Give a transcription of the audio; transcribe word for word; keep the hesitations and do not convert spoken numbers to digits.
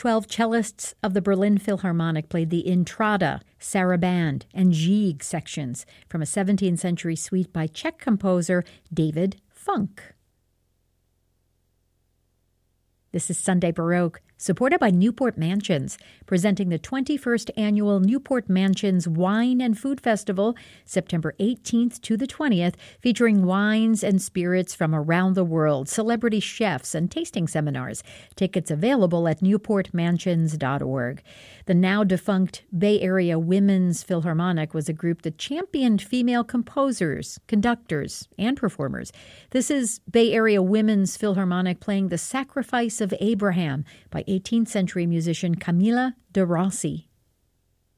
twelve cellists of the Berlin Philharmonic played the Intrada, Sarabande, and Gigue sections from a seventeenth century suite by Czech composer David Funk. This is Sunday Baroque, supported by Newport Mansions, presenting the twenty-first Annual Newport Mansions Wine and Food Festival, September eighteenth to the twentieth, featuring wines and spirits from around the world, celebrity chefs, and tasting seminars. Tickets available at newport mansions dot org. The now-defunct Bay Area Women's Philharmonic was a group that championed female composers, conductors, and performers. This is Bay Area Women's Philharmonic playing The Sacrifice of Abraham by eighteenth century musician Camilla de Rossi.